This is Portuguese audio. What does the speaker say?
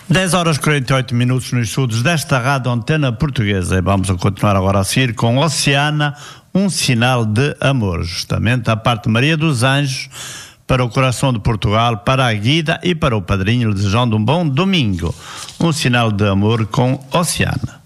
10h48 nos estudos desta Rádio Antena Portuguesa. E vamos a continuar agora a seguir com Oceana, um sinal de amor. Justamente a parte de Maria dos Anjos, para o coração de Portugal, para a Guida e para o padrinho, desejando um bom domingo. Um sinal de amor com Oceana.